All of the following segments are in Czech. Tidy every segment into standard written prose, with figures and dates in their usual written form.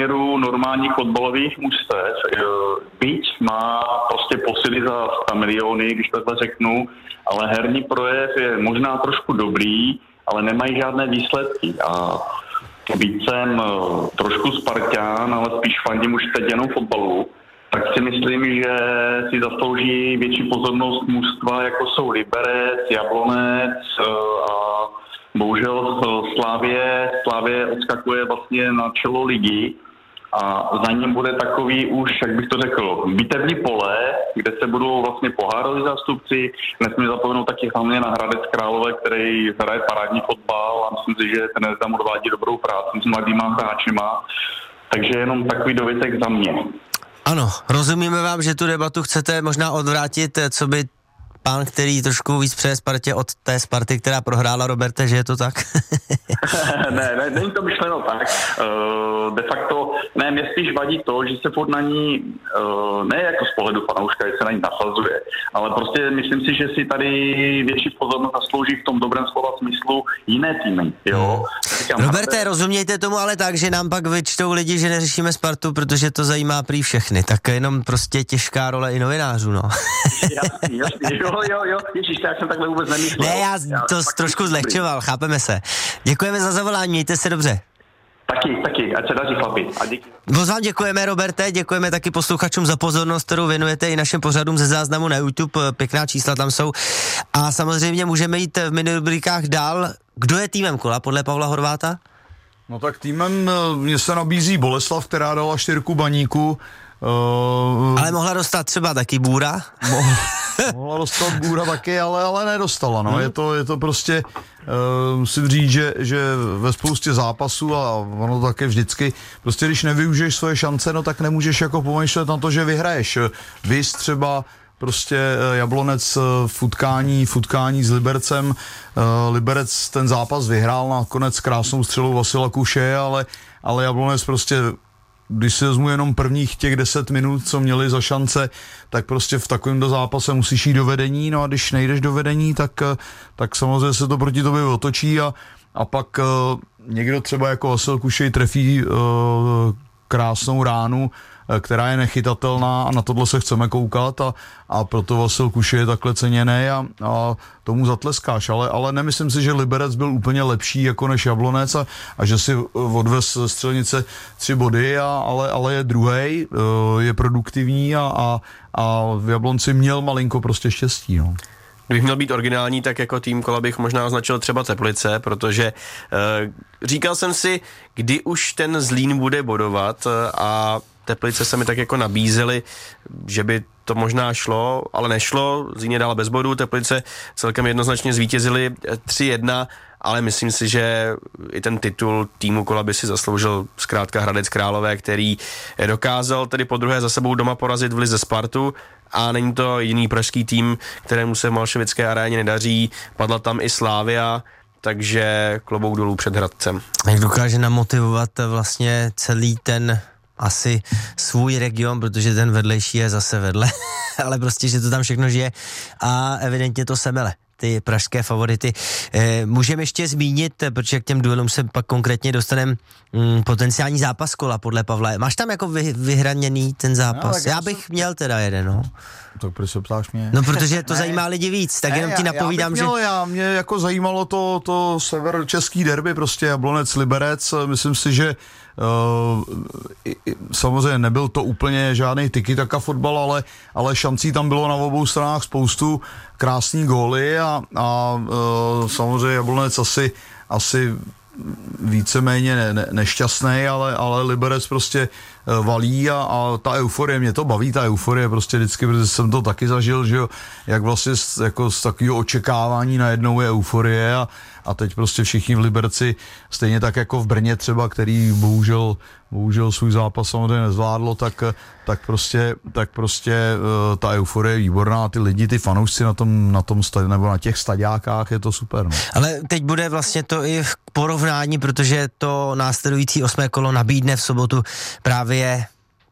průměru normálních fotbalových mužstev. Byť má prostě posily za 100 miliony, když takhle řeknu, ale herní projev je možná trošku dobrý, ale nemají žádné výsledky. A byť jsem trošku Spartan, ale spíš fandím už teď jenom fotbalu, tak si myslím, že si zaslouží větší pozornost mužstva, jako jsou Liberec, Jablonec a bohužel Slavie odskakuje vlastně na čelo ligy a za ním bude takový už, jak bych to řekl, bitevní pole, kde se budou vlastně pohároví zástupci. Nesmí zapomenout taky hlavně na Hradec Králové, který hraje parádní fotbal a myslím si, že ten tam odvádí dobrou práci s mladýma hráčima. Takže jenom takový dovětek za mě. Ano, rozumíme vám, že tu debatu chcete možná odvrátit, co by pán, který trošku víc přeje Spartě od té Sparty, která prohrála, Roberte, že je to tak? ne, není to myšleno tak. De facto, ne, mě spíš vadí to, že se furt na ní, ne jako z pohledu fanouška, že se na ní nasazuje, ale prostě myslím si, že si tady větší pozornost zaslouží v tom dobrém slova smyslu jiné týmy, jo. Roberte, rozumějte tomu ale tak, že nám pak vyčtou lidi, že neřešíme Spartu, protože to zajímá prý všechny, tak jenom prostě těžká role i novinářů, no. Jasný, jo, ježiš, já jsem takhle vůbec nemyslel. Ne, já to trošku zlehčoval, chápeme se. Děkujeme za zavolání, mějte se dobře. Taky, ať se daří, chlapi. A díky. Moc vám děkujeme, Roberte, děkujeme taky posluchačům za pozornost, kterou věnujete i našim pořadům ze záznamu na YouTube, pěkná čísla tam jsou. A samozřejmě můžeme jít v minirubrikách dál. Kdo je týmem kola podle Pavla Horváta? No tak týmem mně se nabízí Boleslav, která dala 4 Baníku. Ale mohla dostat třeba taky Bůra? Mohla dostat Bůra taky, ale nedostala, no. Je to prostě, musím říct, že ve spoustě zápasů a ono také vždycky, prostě když nevyužiješ svoje šance, no tak nemůžeš jako pomýšlet na to, že vyhraješ. Vys třeba prostě Jablonec v utkání s Libercem. Liberec ten zápas vyhrál nakonec krásnou střelou Vasila Kuše, ale Jablonec prostě, když si vezmu jenom prvních těch 10 minut, co měli za šance, tak prostě v takovémto zápase musíš jít do vedení, no a když nejdeš do vedení, tak samozřejmě se to proti tobě otočí a pak někdo třeba jako Vasil Kušej trefí krásnou ránu, která je nechytatelná a na tohle se chceme koukat a proto Vasil Kušej je takhle ceněný a tomu zatleskáš, ale nemyslím si, že Liberec byl úplně lepší jako než Jablonec a že si odvez Střelnice 3 body, ale je druhej, je produktivní a v Jablonci měl malinko prostě štěstí, no. Kdybych měl být originální, tak jako tým kola bych možná označil třeba Teplice, protože říkal jsem si, kdy už ten Zlín bude bodovat a Teplice se mi tak jako nabízely, že by to možná šlo, ale nešlo. Zlín je dál bez bodů, Teplice celkem jednoznačně zvítězily 3-1, ale myslím si, že i ten titul týmu kola by si zasloužil zkrátka Hradec Králové, který dokázal tedy podruhé za sebou doma porazit v lize Spartu a není to jiný pražský tým, kterému se v Malševické aréně nedaří, padla tam i Slavia, takže klobouk dolů před Hradcem. Jak dokáže namotivovat vlastně celý ten asi svůj region, protože ten vedlejší je zase vedle, ale prostě, že to tam všechno žije a evidentně to semele, ty pražské favority. Můžeme ještě zmínit, protože k těm duelům se pak konkrétně dostaneme, potenciální zápas kola podle Pavla. Máš tam jako vyhraněný ten zápas? No, já bych měl teda jeden, no. Tak proč se ptáš mě? No, protože to zajímá lidi víc, tak jenom ti napovídám, že... Mě jako zajímalo to severočeský derby, prostě Jablonec Liberec, myslím si, že samozřejmě nebyl to úplně žádný tiki-taka fotbal, ale šancí tam bylo na obou stranách spoustu, krásný góly a samozřejmě Jablonec asi víceméně nešťastný, ale Liberec prostě valí a ta euforie, mě to baví, ta euforie prostě vždycky, protože jsem to taky zažil, že jo, jak vlastně jako z takového očekávání najednou je euforie a teď prostě všichni v Liberci, stejně tak jako v Brně třeba, který bohužel svůj zápas samozřejmě nezvládlo, tak prostě ta euforie je výborná, ty lidi, ty fanoušci na tom nebo na těch stadiákách, je to super. No. Ale teď bude vlastně to i v porovnání, protože to následující 8. kolo nabídne v sobotu právě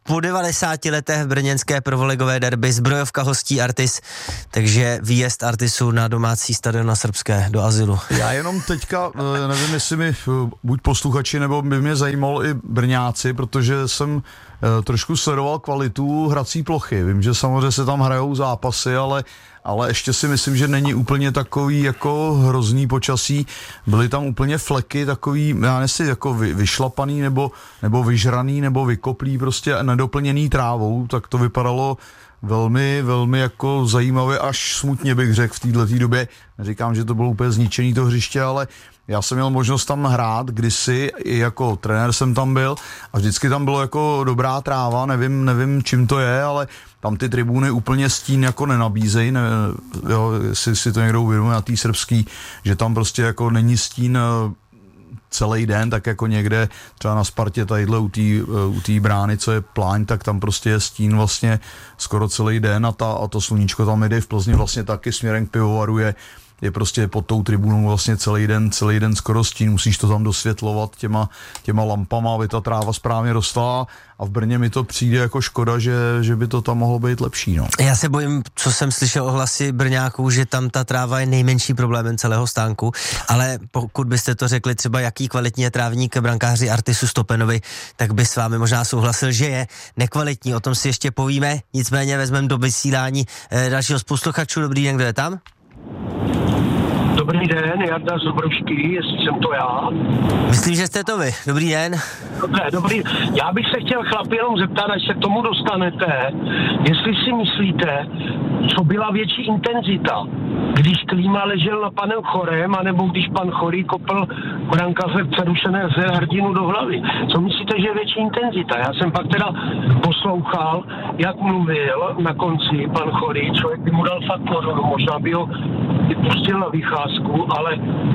po 90 letech brněnské prvoligové derby, Zbrojovka hostí Artis, takže výjezd Artisu na domácí stadion na Srbské do azylu. Já jenom teďka, nevím, jestli mi buď posluchači, nebo by mě zajímalo i Brňáci, protože jsem trošku sledoval kvalitu hrací plochy. Vím, že samozřejmě se tam hrajou zápasy, ale ještě si myslím, že není úplně takový jako hrozný počasí. Byly tam úplně fleky takový, já nevím, jako vyšlapaný nebo vyžraný nebo vykoplý, prostě nedoplněný trávou, tak to vypadalo velmi, velmi jako zajímavě, až smutně bych řekl v této době. Neříkám, že to bylo úplně zničený to hřiště, ale já jsem měl možnost tam hrát kdysi, i jako trenér jsem tam byl a vždycky tam bylo jako dobrá tráva, nevím čím to je, ale tam ty tribuny úplně stín jako nenabízejí, jestli si to někdo uvědomuje na té srbský, že tam prostě jako není stín celý den, tak jako někde třeba na Spartě tadyhle u té brány, co je Pláň, tak tam prostě je stín vlastně skoro celý den a to sluníčko tam jde v Plzni vlastně taky směrem k pivovaru je prostě pod tou tribunou vlastně celý den skoro stín, musíš to tam dosvětlovat těma lampama, aby ta tráva správně rostla a v Brně mi to přijde jako škoda, že by to tam mohlo být lepší. No. Já se bojím, co jsem slyšel ohlasy Brňáků, že tam ta tráva je nejmenší problémem celého stánku, ale pokud byste to řekli třeba jaký kvalitní je trávník brankáři Artisu Stopenovi, tak by s vámi možná souhlasil, že je nekvalitní, o tom si ještě povíme, nicméně vezmeme do vysílání dalšího z posluchačů. Dobrý den, kdo je tam? Dobrý den, Jarda z Dobrušky, jestli jsem to já. Myslím, že jste to vy. Dobrý den. Dobrý. Já bych se chtěl chlapi jenom zeptat, až se k tomu dostanete, jestli si myslíte, co byla větší intenzita, když Klíma ležel na panem Chorem, anebo když pan Chorý kopl brankaře přerušené ze hrdinu do hlavy. Co myslíte, že je větší intenzita? Já jsem pak teda poslouchal, jak mluvil na konci pan Chorý, člověk by mu dal fakt korunu, možná by ho pustil na vycházku, ale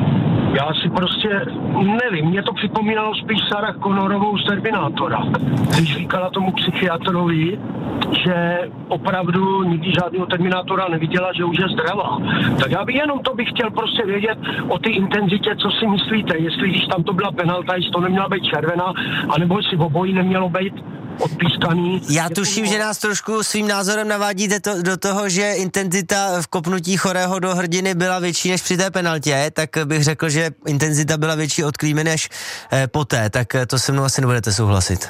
já si prostě nevím, mě to připomínalo spíš Sarah Connorovou z Terminátora, když říkala tomu psychiatrovi, že opravdu nikdy žádného Terminátora neviděla, že už je zdravá. Tak já bych jenom to bych chtěl prostě vědět o té intenzitě, co si myslíte, jestli když tam to byla penalta, jestli to neměla být červená, anebo jestli v obojí nemělo být odpískaný. Já tuším, že nás trošku svým názorem navádíte do toho, že intenzita v kopnutí Chorého do hrdiny byla větší než při té penaltě, tak bych řekl, že intenzita byla větší od Klímy než poté, tak to se mnou asi nebudete souhlasit.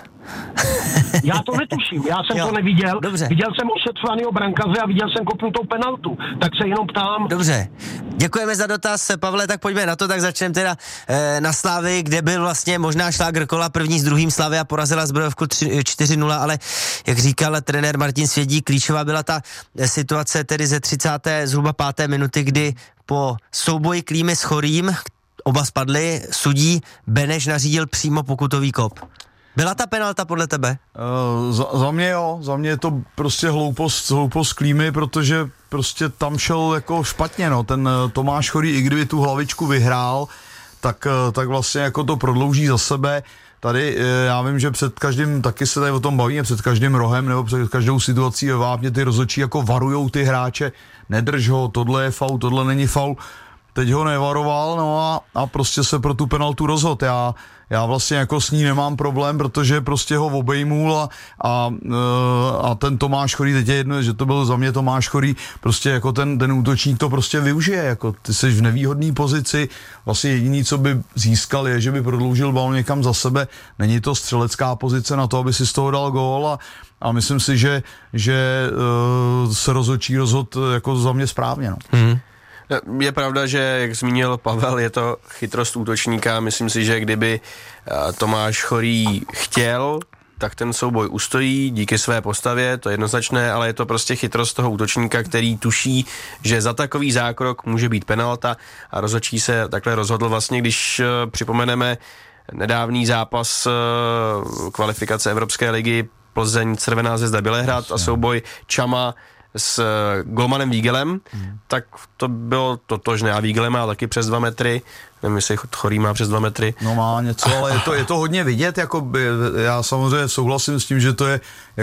Já to netuším, já jsem to neviděl. Dobře. Viděl jsem ošetřovanýho brankaře a viděl jsem kopnutou penaltu, tak se jenom ptám. Dobře, děkujeme za dotaz, Pavle, tak pojďme na to, tak začneme teda na Slavii, kde byl vlastně možná šlágr kola, první s druhým Slavia porazila Zbrojovku 4-0, ale jak říkal trenér Martin Svědík, klíčová byla ta situace tedy ze 30. zhruba 5. minuty, kdy po souboji Klímy s Chorým, oba spadli, sudí Beneš nařídil přímo pokutový kop. Byla ta penalta podle tebe? Za mě jo, za mě je to prostě hloupost Klímy, protože prostě tam šel jako špatně, no, ten Tomáš Chorý, i kdyby tu hlavičku vyhrál, tak vlastně jako to prodlouží za sebe. Tady já vím, že před každým, taky se tady o tom bavíme, před každým rohem nebo před každou situací ve Vápně ty rozhodčí jako varujou ty hráče, nedrž ho, tohle je faul, tohle není faul. Teď ho nevaroval, no a prostě se pro tu penaltu rozhodl. Já vlastně jako s ní nemám problém, protože prostě ho obejmul a ten Tomáš Chorý, teď je jedno, že to byl za mě Tomáš Chorý, prostě jako ten útočník to prostě využije, jako ty jsi v nevýhodné pozici, vlastně jediný, co by získal, je, že by prodloužil balon někam za sebe, není to střelecká pozice na to, aby si z toho dal gól a myslím si, že se rozhodčí rozhodl jako za mě správně, no. Je pravda, že, jak zmínil Pavel, je to chytrost útočníka. Myslím si, že kdyby Tomáš Chorý chtěl, tak ten souboj ustojí díky své postavě, to je jednoznačné, ale je to prostě chytrost toho útočníka, který tuší, že za takový zákrok může být penalta a rozhodčí se takhle rozhodl vlastně, když připomeneme nedávný zápas kvalifikace Evropské ligy Plzeň Červená Zvezda Bělehrad a souboj Čama s golmanem Vígelem, tak to bylo totožné a Vígele má taky přes 2 metry, nevím, jestli Chorý má přes 2 metry. No má něco, ale je to hodně vidět, jako já samozřejmě souhlasím s tím, že to je jako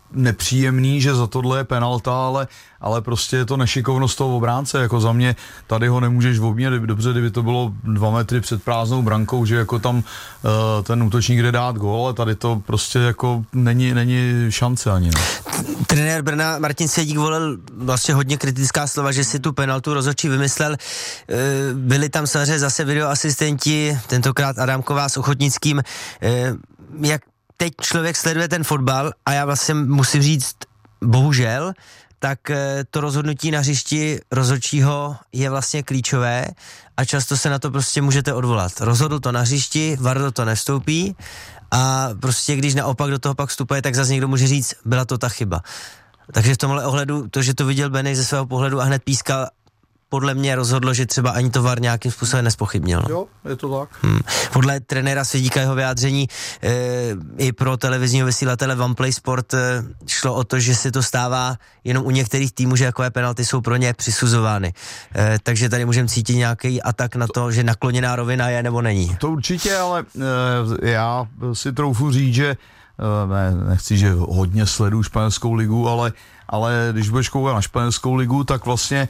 nepříjemný, že za tohle je penalta, ale prostě je to nešikovnost toho obránce, jako za mě tady ho nemůžeš obměnit, dobře, kdyby to bylo 2 metry před prázdnou brankou, že jako tam ten útočník jde dát gól, ale tady to prostě jako není šance ani. No. Trenér Brna Martin Svědík volil vlastně hodně kritická slova, že si tu penaltu rozhodčí vymyslel. Byli tam samozřejmě zase videoasistenti, tentokrát Adamková s Ochotnickým. Jak teď člověk sleduje ten fotbal a já vlastně musím říct, bohužel, tak to rozhodnutí na hřišti rozhodčího je vlastně klíčové a často se na to prostě můžete odvolat. Rozhodl to na hřišti, VAR do toho nevstoupí a prostě když naopak do toho pak vstupuje, tak zase někdo může říct, byla to ta chyba. Takže v tomhle ohledu, to, že to viděl Beneš ze svého pohledu a hned pískal, podle mě rozhodlo, že třeba ani to VAR nějakým způsobem nespochybnil. No. Jo, je to tak. Podle trenéra Svědíka jeho vyjádření i pro televizního vysílatele OnePlay Sport šlo o to, že se to stává jenom u některých týmů, že jakové penalty jsou pro ně přisuzovány. Takže tady můžeme cítit nějaký atak na to, že nakloněná rovina je nebo není. To určitě, ale já si troufu říct, že nechci, že hodně sleduju španělskou ligu, ale když budeš koukat na španělskou ligu, tak vlastně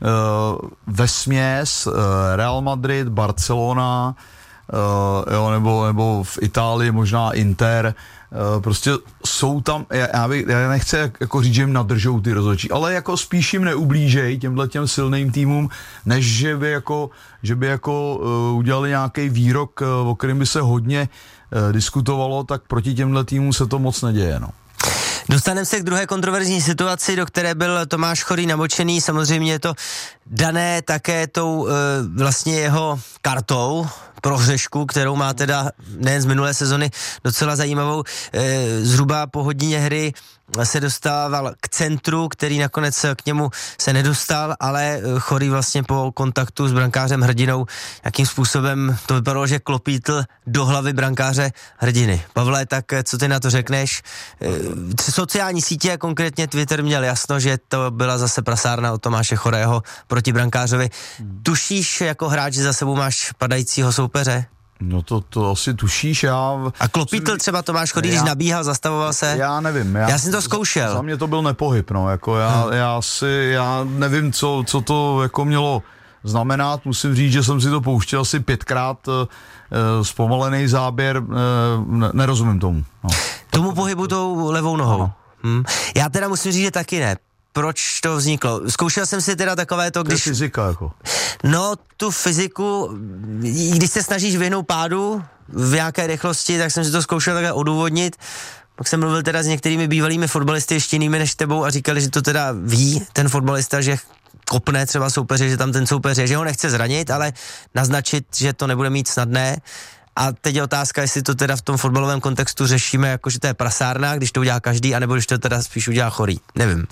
vesměs Real Madrid, Barcelona, nebo v Itálii možná Inter, prostě jsou tam, já nechci jako říct, že jim nadržou ty rozhodčí, ale jako spíš jim neublížej těm silným týmům, než že by jako udělali nějaký výrok, o kterém by se hodně diskutovalo, tak proti těmhle týmům se to moc neděje, no. Dostaneme se k druhé kontroverzní situaci, do které byl Tomáš Chorý namočený. Samozřejmě je to dané také tou vlastně jeho kartou pro hřešku, kterou má teda nejen z minulé sezony docela zajímavou. Zhruba po hodině hry se dostával k centru, který nakonec k němu se nedostal, ale Chorý vlastně po kontaktu s brankářem Hrdinou jakým způsobem to vypadalo, že klopítl do hlavy brankáře Hrdiny. Pavle, tak co ty na to řekneš? Sociální sítě, konkrétně Twitter, měl jasno, že to byla zase prasárna od Tomáše Chorého proti brankářovi. Tušíš jako hráč, že za sebou máš padajícího soupeře? No to asi tušíš, A klopítl třeba Tomáš Chorý, když nabíhal, zastavoval se? Já nevím. Já jsem to zkoušel. Za mě to byl nepohyb, no, jako já nevím, co to jako mělo znamenat, musím říct, že jsem si to pouštěl asi 5krát zpomalený záběr, nerozumím tomu. No. Tomu pohybu tou levou nohou. Já teda musím říct, že taky ne. Proč to vzniklo? Zkoušel jsem si teda takové to, když... To je fyzika, jako. No, tu fyziku, když se snažíš vyhnout pádu v nějaké rychlosti, tak jsem si to zkoušel takhle odůvodnit. Pak jsem mluvil teda s některými bývalými fotbalisty, ještě jinými než tebou, a říkali, že to teda ví ten fotbalista, že kopne třeba soupeře, že tam ten soupeř je, že ho nechce zranit, ale naznačit, že to nebude mít snadné. A teď je otázka, jestli to teda v tom fotbalovém kontextu řešíme, jako že to je prasárna, když to udělá každý, anebo když to teda spíš udělá Chorý. Nevím.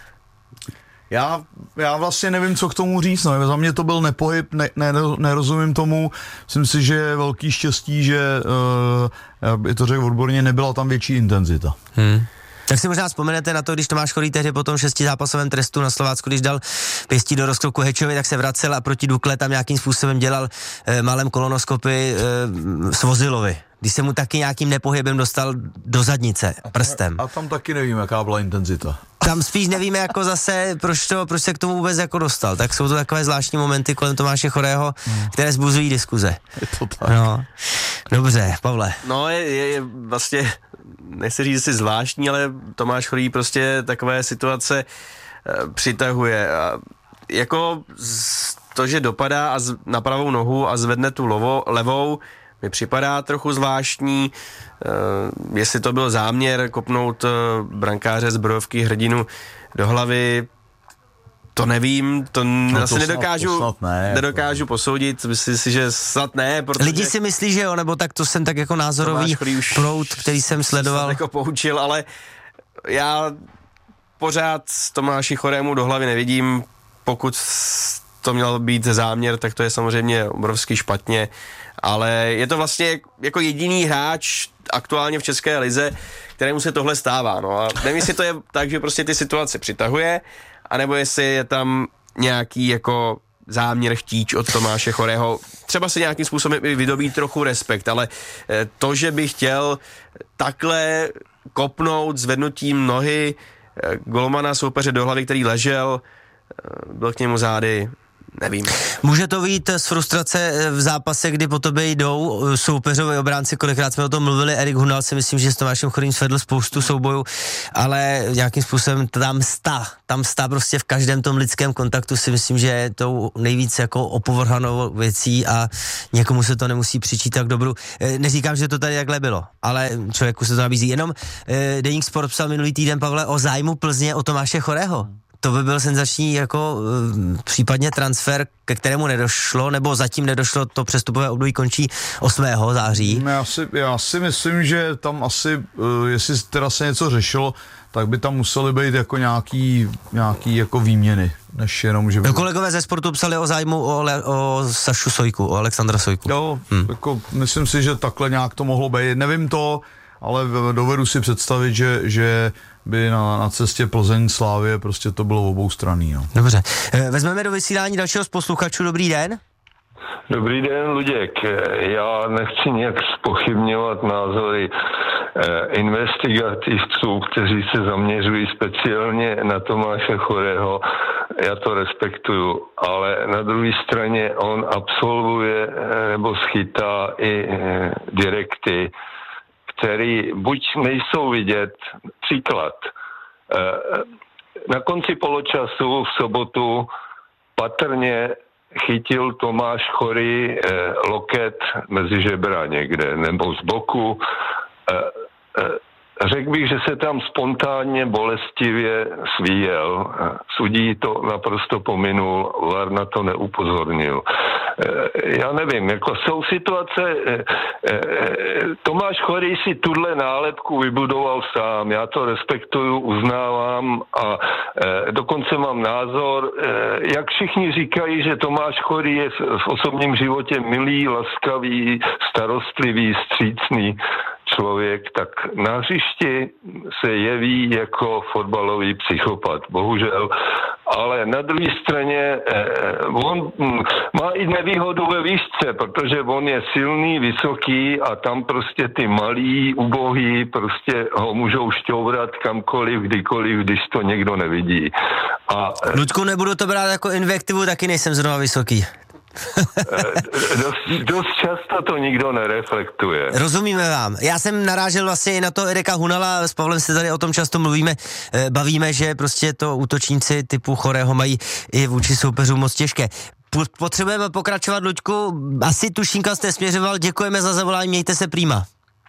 Já vlastně nevím, co k tomu říct, no. Za mě to byl nepohyb, nerozumím tomu, myslím si, že je velký štěstí, že by to řekl odborně, nebyla tam větší intenzita. Tak si možná vzpomenete na to, když Tomáš Chorý tehdy po tom 6zápasovém trestu na Slovácku, když dal pěstí do rozkroku Hečovi, tak se vracel a proti Dukle tam nějakým způsobem dělal malem kolonoskopy Svozilovi. Když se mu taky nějakým nepohybem dostal do zadnice prstem. A tam taky nevím, jaká byla intenzita. Tam spíš nevíme jako zase, proč se k tomu vůbec jako dostal. Tak jsou to takové zvláštní momenty kolem Tomáše Chorého, které zbuzují diskuze. Je to tak. No. Dobře, Pavle. No je vlastně, nechci říct si zvláštní, ale Tomáš Chorý prostě takové situace přitahuje. A jako to, že dopadá na pravou nohu a zvedne tu levou, mi připadá trochu zvláštní, jestli to byl záměr kopnout brankáře z Brodovky Hrdinu do hlavy, to nevím, to asi nedokážu posoudit, myslím si, že snad ne, protože... Lidi si myslí, že jo, nebo tak to jsem tak jako názorový proud, který jsem sledoval. Jako poučil, ale já pořád Tomáši Chorému do hlavy nevidím, pokud to měl být záměr, tak to je samozřejmě obrovsky špatně, ale je to vlastně jako jediný hráč aktuálně v České lize, kterému se tohle stává, no a nevím, jestli to je tak, že prostě ty situace přitahuje, anebo jestli je tam nějaký jako záměr chtíč od Tomáše Chorého, třeba se nějakým způsobem vydobít trochu respekt, ale to, že by chtěl takhle kopnout zvednutím nohy golmana soupeře do hlavy, který ležel, byl k němu zády, nevím. Může to vyjít z frustrace v zápase, kdy po tobě jdou soupeřovi obránci, kolikrát jsme o tom mluvili, Erik Hunal si myslím, že s Tomášem Chorým svedl spoustu soubojů, ale nějakým způsobem tam stá prostě v každém tom lidském kontaktu si myslím, že je tou nejvíc jako opovrhanou věcí a někomu se to nemusí přičítat k dobru. Neříkám, že to tady takhle bylo, ale člověku se to nabízí. Jenom Deník Sport psal minulý týden, Pavle, o zájmu Plzně o Tomáše Chorého. To by byl senzační jako případně transfer, ke kterému nedošlo, nebo zatím nedošlo, to přestupové období končí 8. září. Já si myslím, že tam asi, jestli teda se něco řešilo, tak by tam musely být jako nějaký jako výměny, než jenom, že by... Kolegové ze Sportu psali o zájmu o Sašu Sojku, o Alexandra Sojku. Jo, jako myslím si, že takhle nějak to mohlo být, nevím to, ale dovedu si představit, že by na cestě Plzeň Slávie prostě to bylo oboustranný. No. Dobře. Vezmeme do vysílání dalšího z posluchačů. Dobrý den. Dobrý den, Luděk. Já nechci nějak zpochybňovat názory investigativců, kteří se zaměřují speciálně na Tomáše Chorého. Já to respektuju, ale na druhé straně on absolvuje nebo schytá i direkty, který buď nejsou vidět, příklad. Na konci poločasu v sobotu patrně chytil Tomáš Chorý loket mezi žebra někde, nebo z boku. Řekl bych, že se tam spontánně bolestivě svíjel. Sudí to naprosto pominul, VAR na to neupozornil. Já nevím, jako jsou situace, Tomáš Chorý si tuhle nálepku vybudoval sám, já to respektuju, uznávám a dokonce mám názor, jak všichni říkají, že Tomáš Chorý je v osobním životě milý, laskavý, starostlivý, vstřícný člověk, tak na hřišti se jeví jako fotbalový psychopat, bohužel. Ale na druhé straně on má i nevýhodu ve výšce, protože on je silný, vysoký a tam prostě ty malí, ubohý prostě ho můžou šťourat kamkoliv, kdykoliv, když to někdo nevidí. A Ludku, nebudu to brát jako invektivu, taky nejsem zrovna vysoký. dost často to nikdo nereflektuje. Rozumíme vám. Já jsem narážel vlastně i na to Erika Hunala, s Pavlem se tady o tom často bavíme, že prostě to útočníci typu Chorého mají i vůči soupeřům moc těžké. Potřebujeme pokračovat, Luďku, asi tuším, kam jste směřoval, děkujeme za zavolání, mějte se prýma.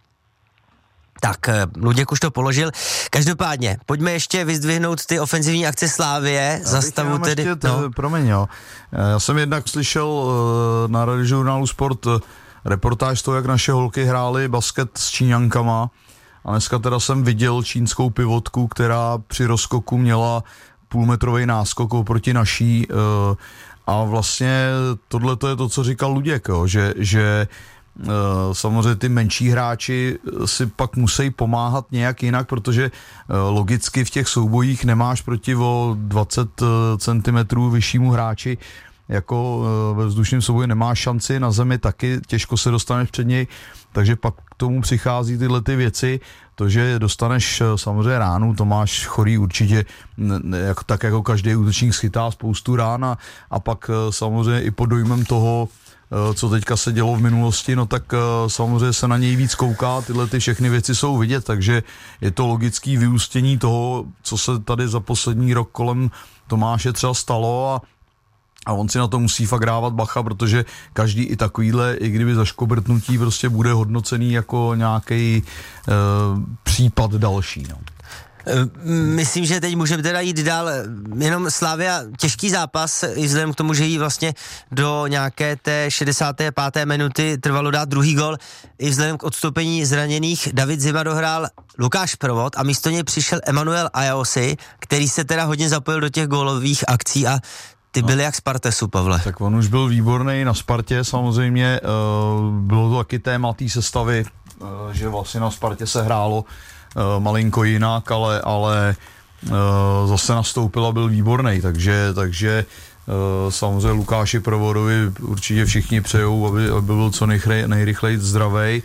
Tak, Luděk už to položil. Každopádně, pojďme ještě vyzdvihnout ty ofenzivní akce Slávie. Zastavu tedy... Promiň, jo. Já jsem jednak slyšel na radiožurnálu Sport reportáž z toho, jak naše holky hrály basket s Číňankama a dneska teda jsem viděl čínskou pivotku, která při rozskoku měla půlmetrový náskok oproti naší a vlastně tohle to je to, co říkal Luděk, jo, že samozřejmě ty menší hráči si pak musí pomáhat nějak jinak, protože logicky v těch soubojích nemáš proti o 20 cm vyššímu hráči, jako ve vzdušném souboji nemáš šanci, na zemi taky těžko se dostaneš před něj, takže pak k tomu přichází tyhle ty věci, to, že dostaneš samozřejmě ránu, Tomáš Chorý určitě, tak jako každý útočník schytá spoustu rán a pak samozřejmě i pod dojmem toho, co teďka se dělo v minulosti, no tak samozřejmě se na něj víc kouká, tyhle ty všechny věci jsou vidět, takže je to logický vyústění toho, co se tady za poslední rok kolem Tomáše třeba stalo a on si na to musí fakt dávat bacha, protože každý i takovýhle, i kdyby zaškobrtnutí prostě bude hodnocený jako nějaký případ další, no. Myslím, že teď můžeme teda jít dál, jenom Slavia, těžký zápas, i vzhledem k tomu, že jí vlastně do nějaké té 65. minuty trvalo dát druhý gol, i vzhledem k odstoupení zraněných David Zima dohrál Lukáš Provod a místo něj přišel Emanuel Ajaosi, který se teda hodně zapojil do těch gólových akcí a ty byly jak Spartesu, Pavle. Tak on už byl výborný na Spartě, samozřejmě bylo to taky téma té sestavy, že vlastně na Spartě se hrálo malinko jinak, ale zase nastoupil a byl výborný, takže samozřejmě Lukáši Provodovi určitě všichni přejou, aby byl co nejrychleji zdravej.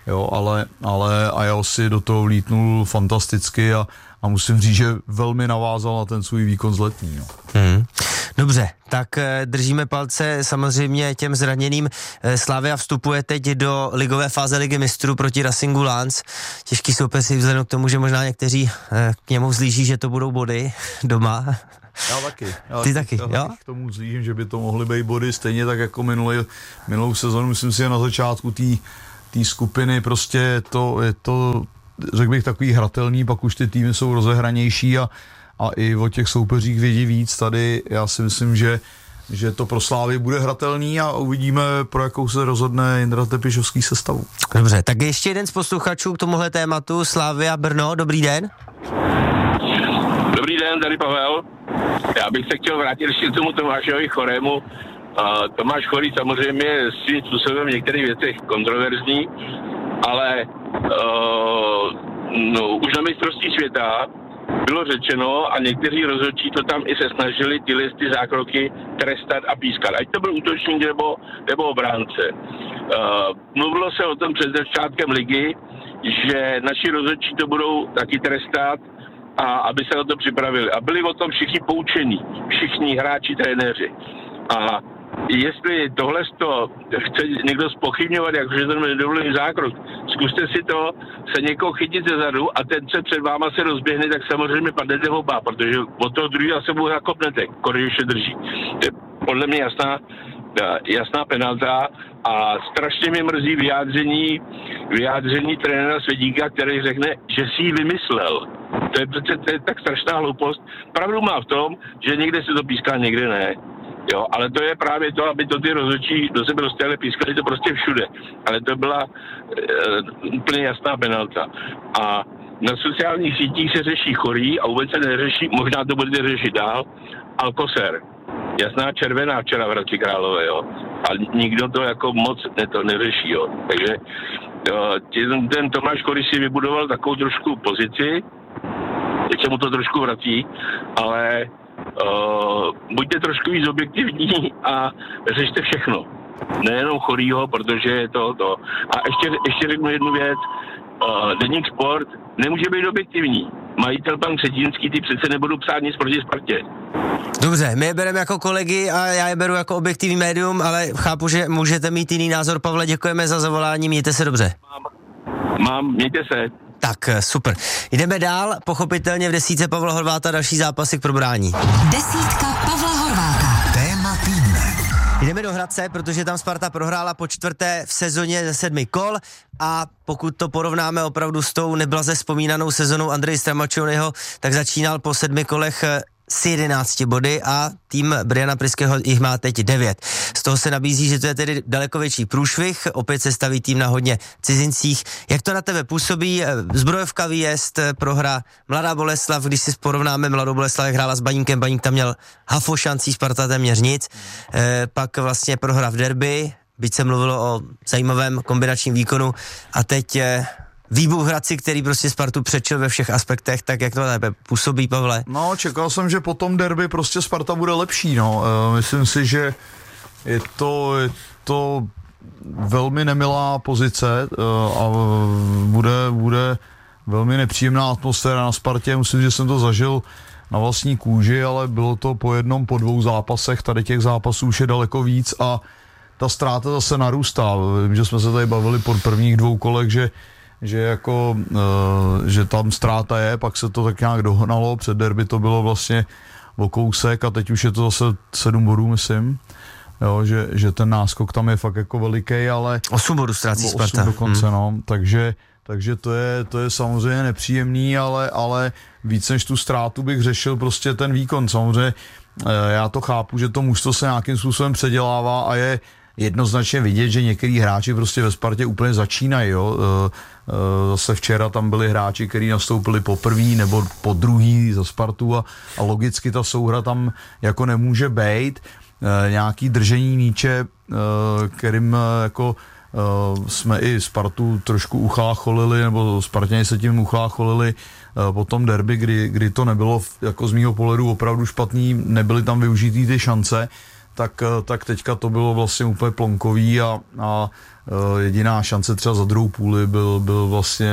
jo, ale Ajal si do toho vlítnul fantasticky a musím říct, že velmi navázal na ten svůj výkon z Letní. No. Dobře, tak držíme palce samozřejmě těm zraněným. Slavia vstupuje teď do ligové fáze Ligy mistrů proti Racingu Lens. Těžký soupeř vzhledem k tomu, že možná někteří k němu vzlíží, že to budou body doma. Já taky. Ty taky, jo? K tomu zlížím, že by to mohly být body stejně tak jako minulou sezonu. Myslím si, že na začátku té skupiny prostě je to, řekl bych, takový hratelný, pak už ty týmy jsou rozehranější a i o těch soupeřích vědí víc. Tady já si myslím, že to pro Slávy bude hratelný a uvidíme, pro jakou se rozhodne Jindra Tepišovský sestavu. Dobře, tak ještě jeden z posluchačů k tomuhle tématu. Slávia Brno, dobrý den. Dobrý den, tady Pavel. Já bych se chtěl vrátit ještě k tomu Tomášovi Chorému. Tomáš Chorý samozřejmě je svým způsobem v některých věcech kontroverzní, ale už na mistrovství světa bylo řečeno a někteří rozhodčí to tam i se snažili ty zákroky trestat a pískat. Ať to byl útočník nebo obránce. Mluvilo se o tom před začátkem ligy, že naši rozhodčí to budou taky trestat a aby se na to připravili. A byli o tom všichni poučení, všichni hráči, trenéři. A jestli tohle chce někdo zpochybňovat, jakože ten nedovolený zákrok, zkuste si to se někoho chytit ze zadu a ten se před váma se rozběhne, tak samozřejmě padnete v oba, protože od toho druhého se mu nakopnete, když se drží. To je podle mě jasná penalta a strašně mi mrzí vyjádření trenéra Svědíka, který řekne, že si ji vymyslel. To je tak strašná hloupost. Pravdu má v tom, že někde se to píská, někde ne. Jo, ale to je právě to, aby to ty rozhodčí do sebe dostali, pískali to prostě všude. Ale to byla úplně jasná penalta. A na sociálních sítích se řeší Chorý a vůbec se neřeší, možná to budete řešit dál, Alcocer. Jasná červená včera v Hradci Králové, jo. A nikdo to jako moc neřeší, jo. Takže ten Tomáš Chorý si vybudoval takovou trošku pozici, teď se mu to trošku vrací, ale buďte trošku víc objektivní a řešte všechno. Nejenom Chorýho, protože je to. A ještě řeknu jednu věc. Deník Sport nemůže být objektivní. Majitel pan Křetínský, ty přece nebudou psát nic proti Spartě. Dobře, my je bereme jako kolegy a já je beru jako objektivní médium, ale chápu, že můžete mít jiný názor. Pavle, děkujeme za zavolání, mějte se dobře. Mějte se. Tak, super. Jdeme dál, pochopitelně v desítce Pavla Horváta další zápasy k probrání. Desítka Pavla Horváta. Téma týdne. Jdeme do Hradce, protože tam Sparta prohrála po čtvrté v sezóně ze 7 kol a pokud to porovnáme opravdu s tou neblaze vzpomínanou sezonou Andreje Stramačonyho, tak začínal po 7 kolech s 11 body a tým Briana Priského jich má teď 9. Z toho se nabízí, že to je tedy daleko větší průšvih, opět se staví tým na hodně cizincích. Jak to na tebe působí? Zbrojovka výjezd, prohra Mladá Boleslav, když si porovnáme Mladou Boleslav, jak hrála s Baníkem, Baník tam měl hafo šancí, Sparta téměř nic. Pak vlastně prohra v derby, byť se mluvilo o zajímavém kombinačním výkonu a teď výbuch Hradci, který prostě Spartu přečil ve všech aspektech, tak jak to na tebe působí, Pavle? No, čekal jsem, že po tom derby prostě Sparta bude lepší, no. Myslím si, že je to velmi nemilá pozice a bude velmi nepříjemná atmosféra na Spartě. Myslím, že jsem to zažil na vlastní kůži, ale bylo to po 2 zápasech, tady těch zápasů už je daleko víc a ta ztráta zase narůstá. Vím, že jsme se tady bavili po prvních 2 kolech, že tam ztráta je, pak se to tak nějak dohnalo, před derby to bylo vlastně o kousek a teď už je to zase 7 bodů, myslím, jo, že ten náskok tam je fakt jako veliký, ale 8 bodů ztrácí Sparta. 8 dokonce, no, takže to je samozřejmě nepříjemný, ale víc než tu ztrátu bych řešil prostě ten výkon. Samozřejmě já to chápu, že to mužstvo se nějakým způsobem předělává a je jednoznačně vidět, že některý hráči prostě ve Spartě úplně začínají, jo. Zase včera tam byli hráči, kteří nastoupili poprvý nebo po druhý za Spartu a logicky ta souhra tam jako nemůže být. Nějaký držení míče, kterým jako jsme i Spartu trošku uchlácholili, nebo Spartěni se tím uchlácholili po tom derby, kdy to nebylo jako z mýho pohledu opravdu špatný, nebyly tam využitý ty šance, tak teďka to bylo vlastně úplně plonkový a jediná šance třeba za druhou půli byl vlastně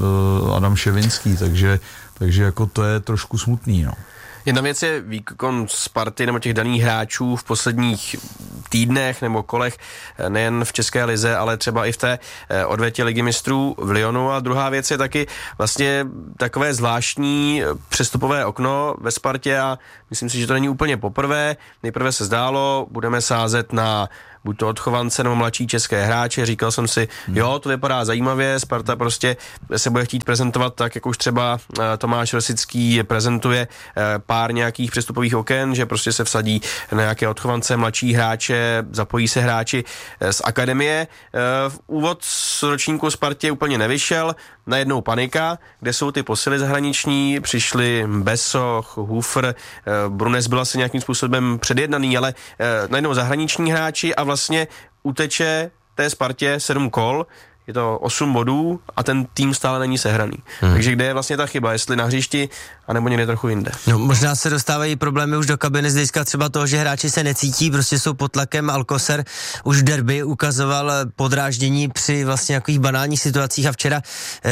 Adam Ševinský, takže jako to je trošku smutný, no. Jedna věc je výkon Sparty nebo těch daných hráčů v posledních týdnech nebo kolech, nejen v České lize, ale třeba i v té odvětě Ligy mistrů v Lyonu. A druhá věc je taky vlastně takové zvláštní přestupové okno ve Spartě a myslím si, že to není úplně poprvé. Nejprve se zdálo, budeme sázet na buď to odchovance nebo mladší české hráče. Říkal jsem si, jo, to vypadá zajímavě, Sparta prostě se bude chtít prezentovat tak, jak už třeba Tomáš Rosický prezentuje pár nějakých přestupových oken, že prostě se vsadí na nějaké odchovance, mladší hráče, zapojí se hráči z akademie. V úvod z ročníku Spartě úplně nevyšel, najednou panika, kde jsou ty posily zahraniční, přišli Besoch, Hufer, Brunes byl asi nějakým způsobem předjednaný, ale najednou zahraniční hráči a vlastně uteče té Spartě 7 kol, je to 8 bodů a ten tým stále není sehraný. Takže kde je vlastně ta chyba, jestli na hřišti, anebo někde trochu jinde. No, možná se dostávají problémy už do kabiny z hlediska třeba toho, že hráči se necítí, prostě jsou pod tlakem. Alcocer už v derby ukazoval podráždění při vlastně nějakých banálních situacích a včera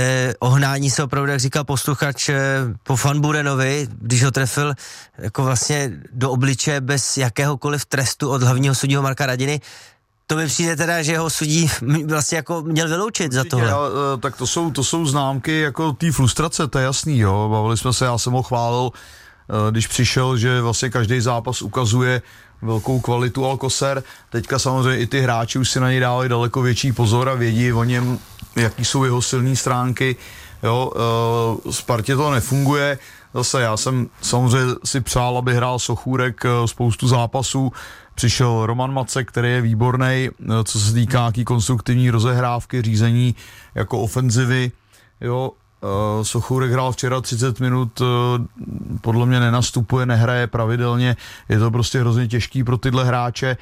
ohnání se opravdu, jak říkal posluchač, po Van Burenovi, když ho trefil jako vlastně do obličeje bez jakéhokoliv trestu od hlavního sudího Marka Radiny. To mi přijde teda, že ho sudí vlastně jako měl vyloučit za tohle. Tak to jsou známky jako té frustrace, to je jasný, jo. Bavili jsme se, já jsem ho chválil, když přišel, že vlastně každý zápas ukazuje velkou kvalitu Alcocer. Teďka samozřejmě i ty hráči už si na něj dávají daleko větší pozor a vědí o něm, jaký jsou jeho silné stránky. Jo, Spartě to nefunguje. Zase já jsem samozřejmě si přál, aby hrál Sochůrek spoustu zápasů. Přišel Roman Macek, který je výborný, co se týká nějaký konstruktivní rozehrávky, řízení jako ofenzivy. Jo, Sochůrek hrál včera 30 minut, podle mě nenastupuje, nehraje pravidelně, je to prostě hrozně těžký pro tyhle hráče.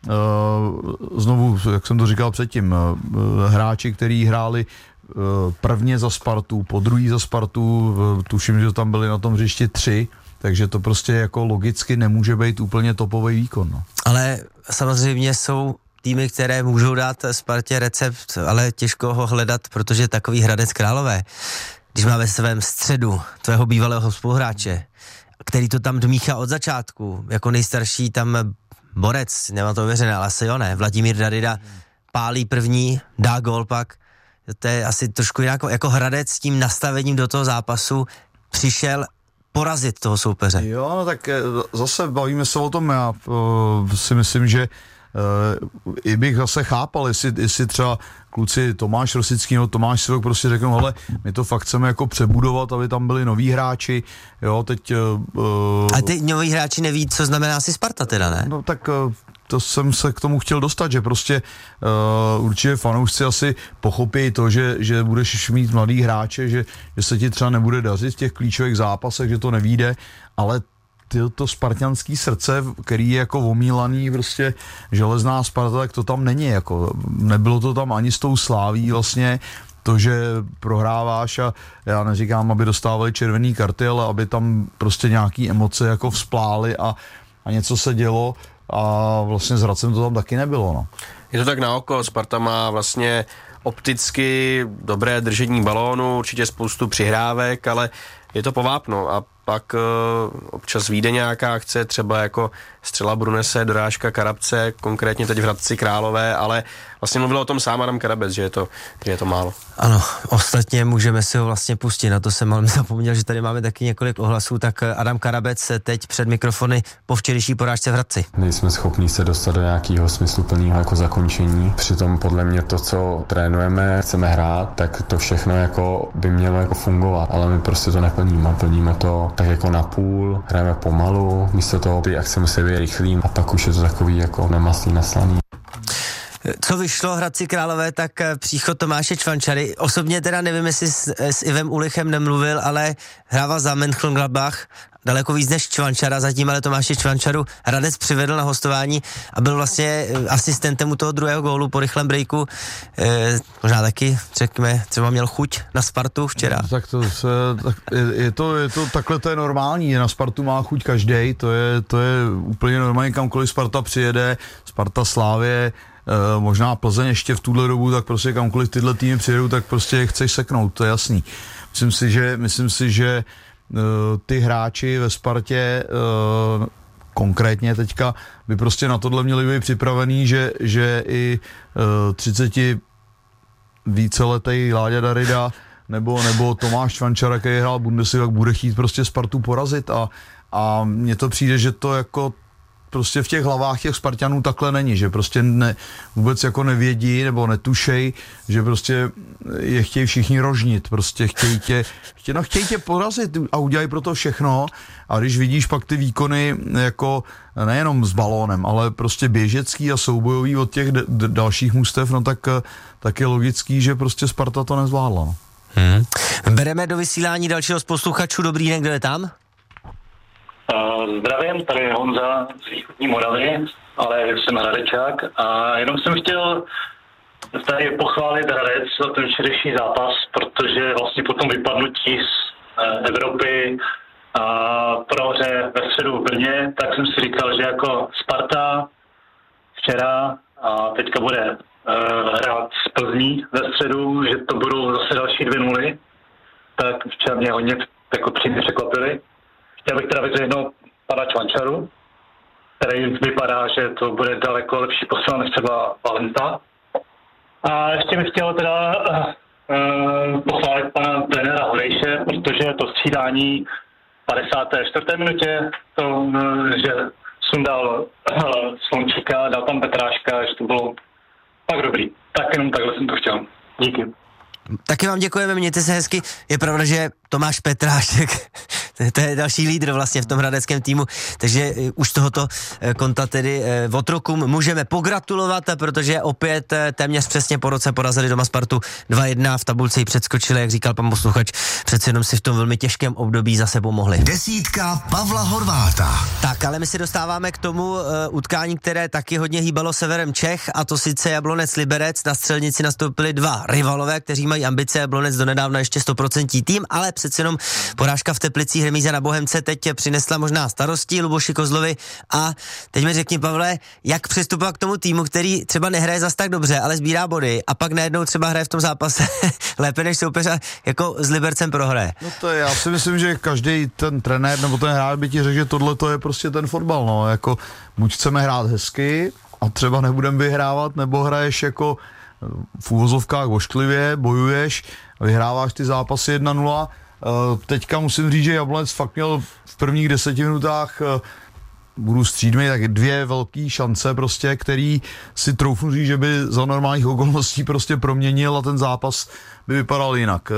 Znovu, jak jsem to říkal předtím, hráči, kteří hráli prvně za Spartu, po druhý za Spartu, tuším, že tam byli na tom hřišti 3, takže to prostě jako logicky nemůže být úplně topový výkon. No. Ale samozřejmě jsou týmy, které můžou dát Spartě recept, ale těžko ho hledat, protože takový Hradec Králové, když má ve svém středu tvého bývalého spoluhráče, který to tam dmíchá od začátku, jako nejstarší tam borec, nemám to ověřené, ale asi jo ne, Vladimír Dadida pálí první, dá gól pak, to je asi trošku jako Hradec s tím nastavením do toho zápasu přišel porazit toho soupeře. Jo, no tak zase bavíme se o tom, já si myslím, že i bych zase chápal, jestli třeba kluci Tomáš Rosický nebo Tomáš Sivok prostě řeknou, hele, my to fakt chceme jako přebudovat, aby tam byli noví hráči, jo, teď... A ty noví hráči neví, co znamená asi Sparta teda, ne? No tak to jsem se k tomu chtěl dostat, že prostě určitě fanoušci asi pochopí to, že budeš mít mladý hráče, že se ti třeba nebude dařit v těch klíčových zápasech, že to nevyjde, ale to spartanský srdce, který je jako omílaný, prostě železná Sparta, tak to tam není, jako nebylo to tam ani s tou Sláví vlastně, to, že prohráváš a já neříkám, aby dostávali červený karty, ale aby tam prostě nějaký emoce jako vzplály a něco se dělo a vlastně s Hradcem to tam taky nebylo, no. Je to tak na oko, Sparta má vlastně opticky dobré držení balónu, určitě spoustu přihrávek, ale je to povápno a pak občas vyjde nějaká akce, třeba jako střela Brunese, dorážka Karabce, konkrétně teď v Hradci Králové, ale vlastně mluvil o tom sám Adam Karabec, že je to málo. Ano, ostatně můžeme si ho vlastně pustit, na to jsem ale zapomněl, že tady máme taky několik ohlasů, tak Adam Karabec teď před mikrofony po včerejší porážce v Hradci. Nejsme schopni se dostat do nějakého smysluplného jako zakončení, přitom podle mě to, co trénujeme, chceme hrát, tak to všechno jako by mělo jako fungovat, ale my prostě to neplníme, plníme to tak jako na půl, hrajeme pomalu, místo toho ty akce musí být rychlý a pak už je to takový jako nemastný, naslaný. Co vyšlo Hradci Králové, tak příchod Tomáše Čvančary. Osobně teda nevím, jestli s Ivem Ulichem nemluvil, ale hrával za Mönchengladbach. daleko víc než Čvančara zatím, ale Tomáše Čvančaru Hradec přivedl na hostování a byl vlastně asistentem u toho druhého gólu po rychlém breaku. Možná taky, řekněme, třeba měl chuť na Spartu včera. Tak je to takhle, to je normální, na Spartu má chuť každej, to je úplně normální, kamkoliv Sparta přijede, Sparta, Slávie, možná Plzeň ještě v tuhle dobu, tak prostě kamkoliv tyhle týmy přijedou, tak prostě je chceš seknout, to je jasný. Myslím si, že ty hráči ve Spartě konkrétně teďka by prostě na tohle měli být připravený, že i 30 víceletý Láďa Darida nebo Tomáš Čvančara, který hrál Bundesligu, bude chtít prostě Spartu porazit a mně to přijde, že to jako prostě v těch hlavách těch Spartanů takhle není, že prostě vůbec jako nevědí nebo netušej, že prostě je chtějí všichni rožnit, prostě chtějí tě porazit a udělají pro to všechno a když vidíš pak ty výkony jako nejenom s balónem, ale prostě běžecký a soubojový od těch dalších mužstev, no tak je logický, že prostě Sparta to nezvládla. No. Bereme do vysílání dalšího z posluchačů. Dobrý den, kdo je tam? Zdravím, tady je Honza z východní Moravy, ale jsem Hradečák a jenom jsem chtěl tady pochválit Hradec za ten včerejší zápas, protože vlastně po tom vypadnutí z Evropy a prohře ve středu v Brně, tak jsem si říkal, že jako Sparta včera a teďka bude hrát z Plzní ve středu, že to budou zase další 2-0, tak včera mě hodně jako přímě překvapili. Chtěl bych teda vidět jednou pana Čvančaru, který vypadá, že to bude daleko lepší posil než třeba Valenta. A ještě bych chtěl teda pochválit pana trenéra Horejše, protože to střídání 54. minutě, to, že sundal Slončíka, dal tam Petráška, že to bylo tak dobrý. Tak jenom takhle jsem to chtěl. Díky. Taky vám děkujeme, mějte se hezky. Je pravda, že Tomáš Petrášek, to je další lídr vlastně v tom hradeckém týmu, takže už tohoto konta tedy otrokům můžeme pogratulovat, protože opět téměř přesně po roce porazili doma Spartu 2-1, v tabulce ji předskočili, jak říkal pan posluchač, přece jenom si v tom velmi těžkém období zase pomohli. Desítka Pavla Horváta. Tak, ale my si dostáváme k tomu utkání, které taky hodně hýbalo severem Čech, a to sice Jablonec Liberec. Na střelnici nastoupili dva rivalové, kteří mají ambice. Jablonec donedávna ještě 100% tým, ale přece jenom porážka v Teplicích, remíza na Bohemce teď přinesla možná starosti Luboši Kozlovi. A teď mi řekni, Pavle, jak přistupovat k tomu týmu, který třeba nehraje zas tak dobře, ale sbírá body a pak najednou třeba hraje v tom zápase lépe než soupeř a jako s Libercem prohraje. No to je, já si myslím, že každý ten trenér nebo ten hráč by ti řekl, že tohle to je prostě ten fotbal, no, jako buď chceme hrát hezky a třeba nebudeme vyhrávat, nebo hraješ jako v úvozovkách ošklivě, bojuješ, vyhráváš ty zápasy 1-0. Teďka musím říct, že Jablonec fakt měl v prvních 10 minutách, budu střídmý, tak 2 velké šance prostě, který si troufnu říct, že by za normálních okolností prostě proměnil a ten zápas by vypadal jinak.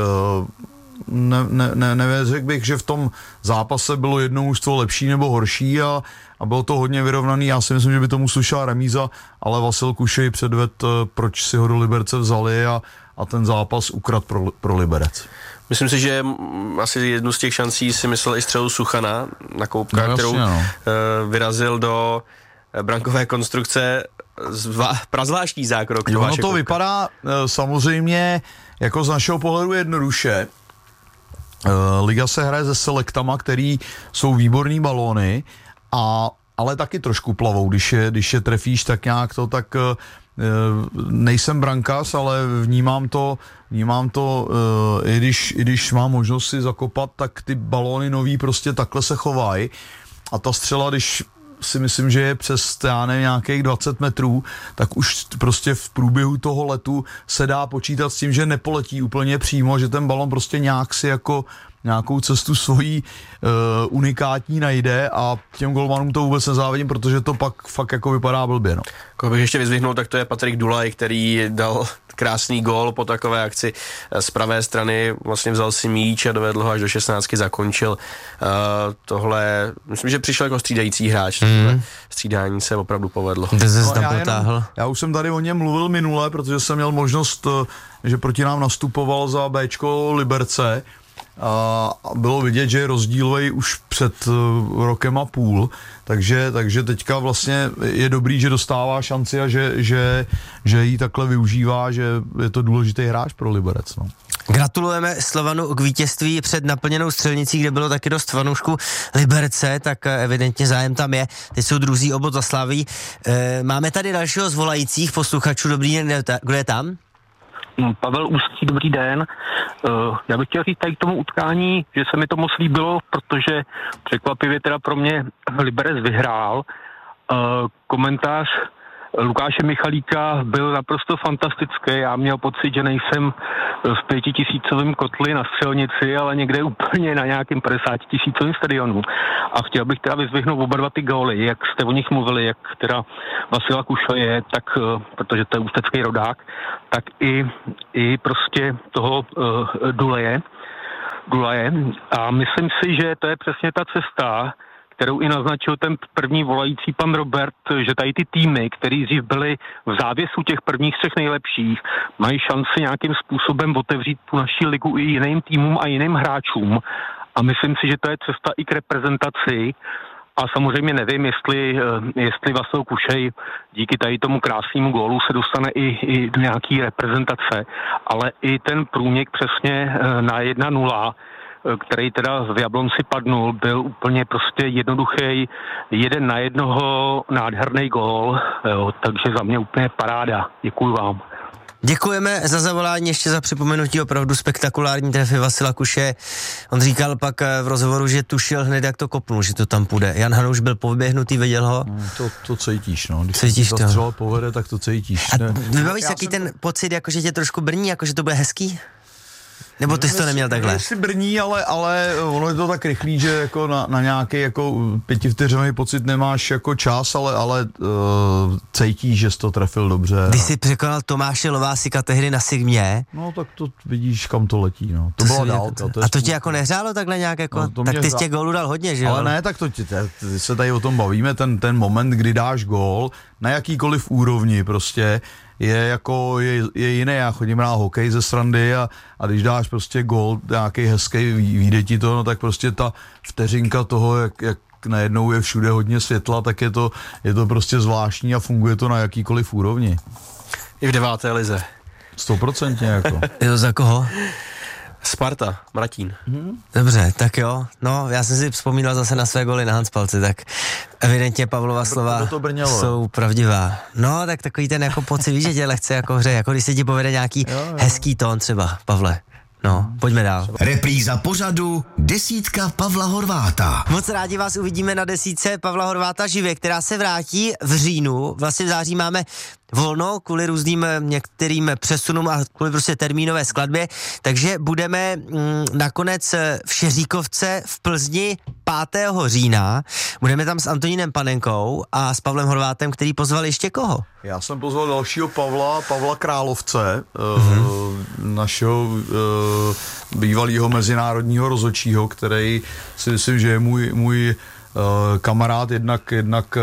Neřekl bych, že v tom zápase bylo jedno mužstvo lepší nebo horší a bylo to hodně vyrovnaný. Já si myslím, že by tomu slušela remíza, ale Vasil Kušej předved, proč si ho do Liberce vzali a ten zápas ukrad pro Liberec. Myslím si, že asi jednu z těch šancí si myslel i střelu Suchana na Koupka, no, kterou vyrazil do brankové konstrukce prazvláštní zákrok. Jo, no to vypadá samozřejmě jako z našeho pohledu jednoduše. Liga se hraje se selektama, který jsou výborný balóny, ale taky trošku plavou, když je trefíš tak nějak to, tak nejsem brankář, ale vnímám to i když mám možnost si zakopat, tak ty balóny nový prostě takhle se chovají a ta střela, když si myslím, že je přes nějakých 20 metrů, tak už prostě v průběhu toho letu se dá počítat s tím, že nepoletí úplně přímo, že ten balon prostě nějak si jako nějakou cestu svojí unikátní najde a těm golmanům to vůbec nezávidím, protože to pak fakt jako vypadá blbě, no. Koho bych ještě vyzvihnul, tak to je Patrik Dulaj, který dal krásný gól po takové akci z pravé strany, vlastně vzal si míč a dovedl ho až do 16, zakončil. Tohle, myslím, že přišel jako střídající hráč, střídání se opravdu povedlo. Já už jsem tady o něm mluvil minule, protože jsem měl možnost, že proti nám nastupoval za Bčko Liberce, a bylo vidět, že je rozdílový už před rokem a půl, takže teďka vlastně je dobrý, že dostává šanci a že ji takhle využívá, že je to důležitý hráč pro Liberec. No. Gratulujeme Slovanu k vítězství před naplněnou střelnicí, kde bylo taky dost fanoušků Liberce, tak evidentně zájem tam je. Teď jsou druzí obod za Slaví. Máme tady dalšího z volajících posluchačů. Dobrý den, kdo je tam? Pavel Ústí, dobrý den. Já bych chtěl říct tady k tomu utkání, že se mi to moc líbilo, protože překvapivě teda pro mě Liberec vyhrál. Komentář Lukáše Michalíka byl naprosto fantastický. Já měl pocit, že nejsem v 5000 kotli na střelnici, ale někde úplně na nějakém 50 000 stadionu. A chtěl bych teda vyzvihnout oba dva ty góly, jak jste o nich mluvili, jak teda Vasila Kušoje, tak, protože to je ústecký rodák, tak i prostě toho Dulaje. A myslím si, že to je přesně ta cesta, kterou i naznačil ten první volající pan Robert, že tady ty týmy, který dřív byly v závěsu těch prvních 3 nejlepších, mají šanci nějakým způsobem otevřít tu naší ligu i jiným týmům a jiným hráčům. A myslím si, že to je cesta i k reprezentaci. A samozřejmě nevím, jestli Vasil Kušej díky tady tomu krásnému gólu se dostane i do nějaký reprezentace, ale i ten průnik přesně na 1-0, který teda v Jablonci padnul, byl úplně prostě jednoduchý, 1-1, nádherný gól, takže za mě úplně paráda. Děkuju vám. Děkujeme za zavolání, ještě za připomenutí opravdu spektakulární trefy Vasila Kuše. On říkal pak v rozhovoru, že tušil hned, jak to kopnul, že to tam půjde. Jan Hanuš byl povyběhnutý, viděl ho. To cítíš, no. Když cítíš to střela povede, tak to cítíš. A vybavíš si ten pocit, jako že tě trošku brní, jako že to bude hezký? Nebo ty jsi to neměl takhle? Jestli brní, ale ono je to tak rychlý, že jako na nějaký jako 5vteřinový pocit nemáš jako čas, ale cítíš, že jsi to trefil dobře. Když jsi překonal Tomáše Lovásika tehdy na Sigmě. No tak to vidíš, kam to letí, no. To byla dálka. A to tě jako nehřálo takhle nějak jako? No, tak ty z těch gólů dal hodně, že jo? Ale ne, tak to se tady o tom bavíme, ten moment, kdy dáš gól, na jakýkoliv úrovni prostě, je jiný. Já chodím hrát hokej ze srandy a když dáš prostě gól, nějaký hezký, vyjde ti to, no tak prostě ta vteřinka toho, jak najednou je všude hodně světla, tak je to prostě zvláštní a funguje to na jakýkoliv úrovni. I v 9. lize. 100% jako. Jo, za koho? Sparta, Mratín. Dobře, tak jo. No, já jsem si vzpomínal zase na své góly na Hanspalci, tak evidentně Pavlova slova jsou pravdivá. No, tak takový ten jako pocit, víš, že tě lehce jako hře, jako když se ti povede nějaký hezký tón třeba, Pavle. No, pojďme dál. Repríza pořadu Desítka Pavla Horváta. Moc rádi vás uvidíme na desítce Pavla Horváta živě, která se vrátí v říjnu. Vlastně v září máme volno kvůli různým některým přesunům a kvůli prostě termínové skladbě, takže budeme nakonec v Šeříkovce v Plzni 5. října. Budeme tam s Antonínem Panenkou a s Pavlem Horvátem, který pozval ještě koho? Já jsem pozval dalšího Pavla Královce, našeho bývalého mezinárodního rozhodčího, který si myslím, že je můj kamarád, jednak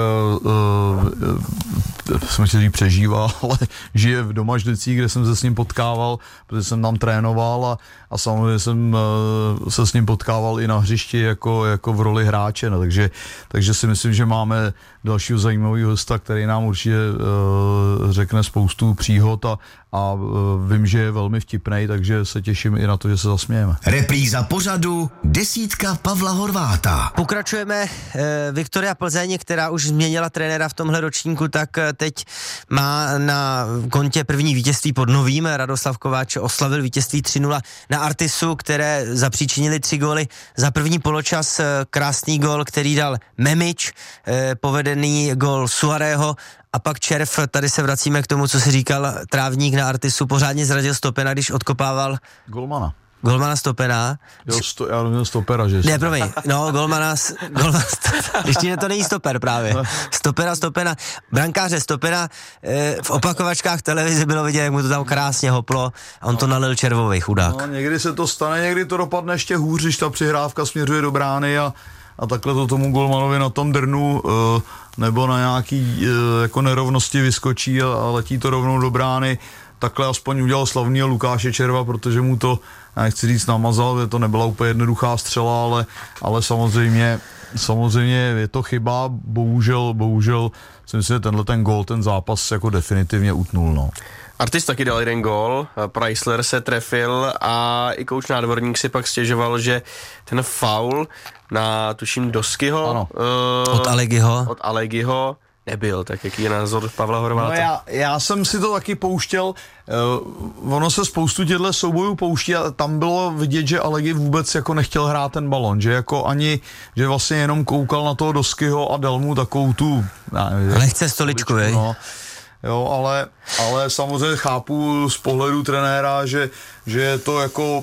jsem chtěl přežíval, ale žije v Domažlicích, kde jsem se s ním potkával, protože jsem tam trénoval a samozřejmě jsem se s ním potkával i na hřišti jako v roli hráče, no, takže si myslím, že máme dalšího zajímavého hosta, který nám určitě řekne spoustu příhod a vím, že je velmi vtipnej, takže se těším i na to, že se zasmějeme. Repríza pořadu Desítka Pavla Horváta. Pokračujeme. Viktoria Plzeň, která už změnila trenéra v tomhle ročníku, tak teď má na kontě první vítězství pod Novým. Radoslav Kováč oslavil vítězství 3-0 na Artisu, které zapříčinili 3 góly za první poločas. Krásný gól, který dal Memič, povedený gól Suarého a pak Červ. Tady se vracíme k tomu, co si říkal Trávník na Artisu. Pořádně zradil Stopena, když odkopával Golmana Stopena. Já nevím stopera, že? Ne, promiň, no, Golmana ještě to není stoper právě. Stopena, brankáře Stopena, v opakovačkách televize bylo vidět, jak mu to tam krásně hoplo a on to nalil Červovej, chudák. No, někdy se to stane, někdy to dopadne ještě hůř, když ta přihrávka směřuje do brány a takhle to tomu golmanovi na tom drnu nebo na nějaký jako nerovnosti vyskočí a letí to rovnou do brány. takhle aspoň udělal slavného Lukáše Červa, protože mu to, nechci říct, namazal, že to nebyla úplně jednoduchá střela, ale samozřejmě je to chyba, bohužel si myslím, že tenhle ten gól, ten zápas jako definitivně utnul, no. Artis taky dal jeden gól, Preissler se trefil a i kouč Nádvorník si pak stěžoval, že ten faul na, tuším, Doskyho od Alegiho nebyl. Tak jaký je názor Pavla Horváta? No já jsem si to taky pouštěl, ono se spoustu těchto soubojů pouští a tam bylo vidět, že Alegi vůbec jako nechtěl hrát ten balon, že jako ani, že vlastně jenom koukal na toho Doskyho a dal mu takovou tu... Lehce stoličku, no. Jo, ale samozřejmě chápu z pohledu trenéra, že je to jako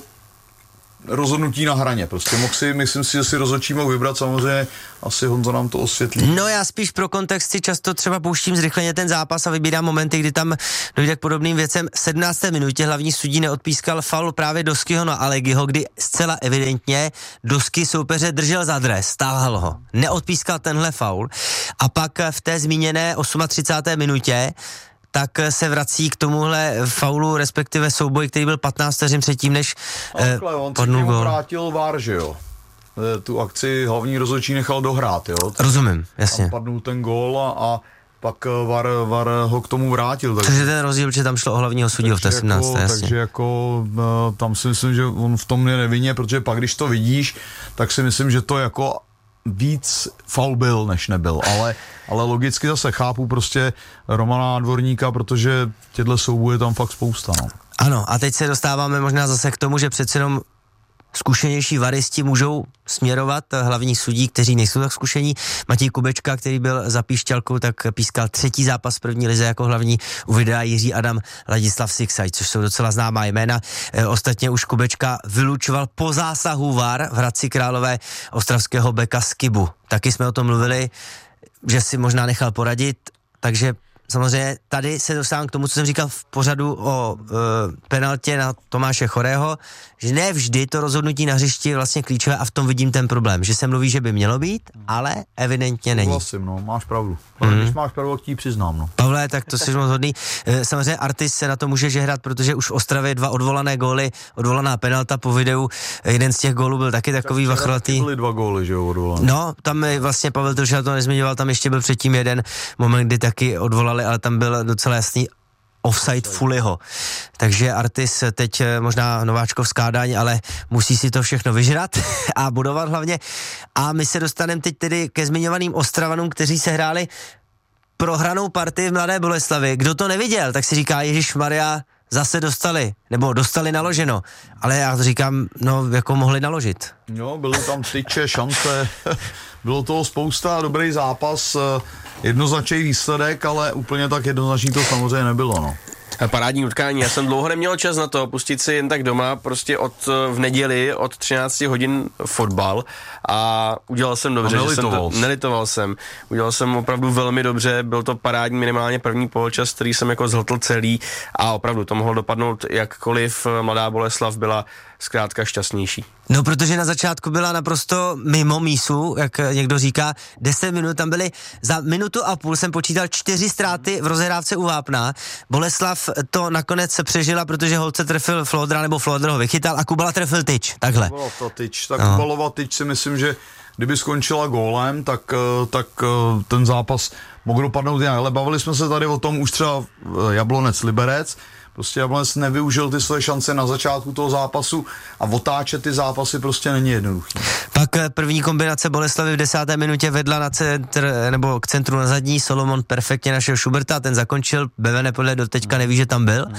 rozhodnutí na hraně. Prostě myslím si, že si rozhodčí mohl vybrat, samozřejmě asi Honza nám to osvětlí. No já spíš pro kontext si často třeba pouštím zrychleně ten zápas a vybírám momenty, kdy tam dojde k podobným věcem. V 17. minutě hlavní sudí neodpískal faul právě Doskyho na Alegiho, kdy zcela evidentně Dosky soupeře držel za dres, stáhl ho. Neodpískal tenhle faul a pak v té zmíněné 38. minutě tak se vrací k tomuhle faulu, respektive souboj, který byl 15 vteřin předtím, než padnul gól. On se vrátil VAR, že jo? Tu akci hlavní rozhodčí nechal dohrát, jo? Rozumím, jasně. Tam padnul ten gól a pak VAR ho k tomu vrátil. Takže ten rozdíl, že tam šlo o hlavního sudího v té 17. Jako, takže jako tam si myslím, že on v tom je nevinně, protože pak, když to vidíš, tak si myslím, že to jako víc faul byl, než nebyl, ale logicky zase chápu prostě Romana Nádvorníka, protože těchto soubojů je tam fakt spousta, no. Ano, a teď se dostáváme možná zase k tomu, že přece jenom zkušenější varisti můžou směrovat hlavní sudí, kteří nejsou tak zkušení. Matěj Kubečka, který byl za Píšťalkou, tak pískal 3. zápas v první lize jako hlavní, u videa Jiří Adam, Ladislav Siksaj, což jsou docela známá jména. Ostatně už Kubečka vylučoval po zásahu VAR v Hradci Králové ostravského beka Skibu. Taky jsme o tom mluvili, že si možná nechal poradit, takže samozřejmě tady se dostávám k tomu, co jsem říkal v pořadu o penaltě na Tomáše Chorého, že ne vždy to rozhodnutí na hřišti je vlastně klíčové a v tom vidím ten problém, že se mluví, že by mělo být, ale evidentně není. Vlastně, no, máš pravdu. Když máš pravdu, ti přiznám, no. Pavle, tak to jsi moc hodný. Samozřejmě Artis se na to může žehrat, protože už v Ostravě 2 odvolané góly, odvolaná penalta po videu, jeden z těch gólů byl taky takový vachrolatý. Byly 2 góly, že jo, odvolané. No, tam vlastně Pavel Trošel to nezmiňoval, tam ještě byl předtím jeden moment, kdy taky odvolali, ale tam byl docela jasný offside Fuliho. Takže Artis teď možná nováčkovská daň, ale musí si to všechno vyžrat a budovat hlavně. A my se dostaneme teď tedy ke zmiňovaným Ostravanům, kteří se hráli prohranou partii v Mladé Boleslavi. Kdo to neviděl, tak si říká, ježišmarja, zase dostali naloženo. Ale já říkám, no jako mohli naložit. No, byly tam tyče, šance, bylo toho spousta, dobrý zápas, jednoznačný výsledek, ale úplně tak jednoznačný to samozřejmě nebylo, no. Parádní utkání, já jsem dlouho neměl čas na to pustit si jen tak doma, prostě v neděli od 13 hodin fotbal a udělal jsem dobře, nelitoval jsem, udělal jsem opravdu velmi dobře, byl to parádní minimálně první poločas, který jsem jako zhltl celý a opravdu to mohlo dopadnout jakkoliv, Mladá Boleslav byla zkrátka šťastnější. No, protože na začátku byla naprosto mimo mísu, jak někdo říká, 10 minut, tam byly za 1,5 minuty jsem počítal 4 ztráty v rozehrávce u Vápna. Boleslav to nakonec se přežila, protože Holce trefil Flodra, nebo Flodr ho vychytal a Kubala trefil tyč, takhle. Kubalova tyč si myslím, že kdyby skončila gólem, tak ten zápas mohl dopadnout jinak, ale bavili jsme se tady o tom už třeba Jablonec Liberec. Prostě Jablonec nevyužil ty své šance na začátku toho zápasu a otáčet ty zápasy prostě není jednoduchý. Pak první kombinace Boleslavy v 10. minutě vedla na centr, nebo k centru na zadní, Solomon perfektně našel Schuberta, ten zakončil, Bevene podle doteďka neví, že tam byl.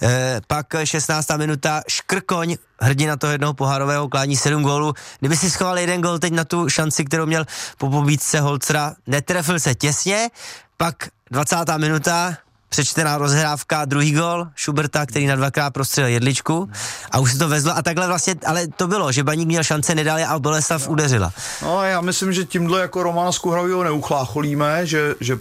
Pak 16. minuta Škrkoň, hrdina toho jednoho pohárového, klání 7 gólů. Kdyby si schoval 1 gól teď na tu šanci, kterou měl po pobídce Holcera, netrefil se těsně, pak 20. minuta, přečtená rozhrávka, 2. gól Schuberta, který na 2krát prostřelil jedličku a už se to vezlo a takhle vlastně, ale to bylo, že Baník měl šance, nedal je a Boleslav udeřila. No já myslím, že tímhle jako Romana Skuhravýho neuchlácholíme, že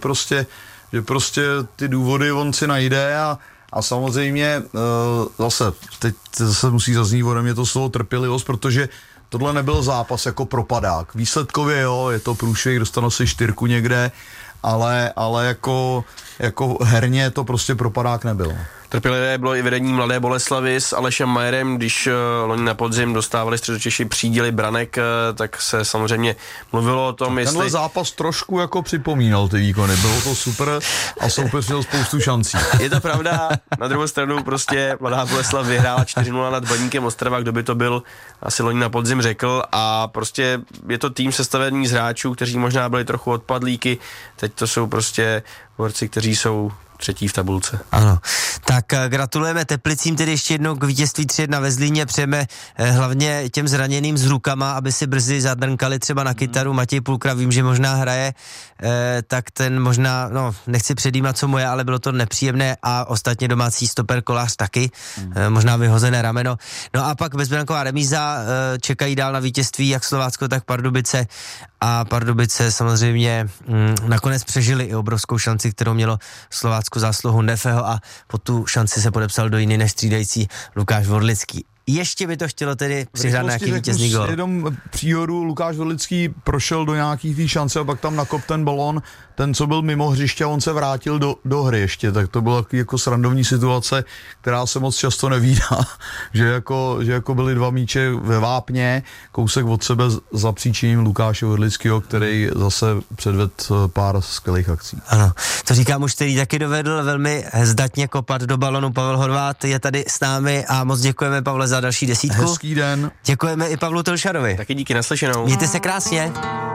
prostě ty důvody on si najde a samozřejmě zase, teď zase musí zaznít ode mě to slovo trpělivost, protože tohle nebyl zápas jako propadák. Výsledkově jo, je to průšvih, dostanou si 4 někde, ale jako herně to prostě propadák nebyl. Trpělivé bylo i vedení Mladé Boleslavi s Alešem Majerem, když loni na podzim dostávali Středočeši příděly branek, tak se samozřejmě mluvilo o tom, jestli... Tenhle zápas trošku jako připomínal ty výkony, bylo to super a soupeř měl spoustu šancí. Je to pravda, na druhou stranu prostě Mladá Boleslav vyhrála 4-0 nad Baníkem Ostrava, kdo by to byl, asi loni na podzim řekl, a prostě je to tým sestavený z hráčů, kteří možná byli trochu odpadlíky, teď to jsou prostě borci, kteří jsou třetí v tabulce. Ano, tak gratulujeme Teplicím tedy ještě jednou k vítězství 3-1 ve Zlíně, přejeme hlavně těm zraněným s rukama, aby si brzy zadrnkali třeba na kytaru. Matěj Pulkra, vím, že možná hraje, tak ten možná, no nechci předjímat, co mu je, ale bylo to nepříjemné, a ostatně domácí stoper Kolář taky, možná vyhozené rameno. No a pak bezbranková remíza, čekají dál na vítězství jak Slovácko, tak Pardubice, a Pardubice samozřejmě nakonec přežili i obrovskou šanci, kterou mělo Slovácko zásluhu Nefeho, a po tu šanci se podepsal do jiný než střídající Lukáš Vorlický. Ještě by to chtělo tedy přihrát nějaký vítězný gól. Jenom příhodu, Lukáš Vorlický prošel do nějakých té šance a pak tam nakop ten balón, ten, co byl mimo hřiště, a on se vrátil do hry ještě, tak to byla jako srandovní situace, která se moc často nevídá, že jako byly 2 míče ve vápně, kousek od sebe za příčiním Lukáše Vorlického, který zase předvedl pár skvělých akcí. Ano, to říká muž, který taky dovedl velmi zdatně kopat do balonu. Pavel Horváth je tady s námi a moc děkujeme, Pavle, za další 10. Hezký den. Děkujeme i Pavlu Tolšarovi. Taky díky, naslyšenou. Mějte se krásně.